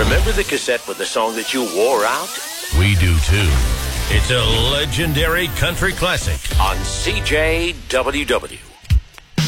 Remember the cassette with the song that you wore out? We do too. It's a legendary country classic On CJWW.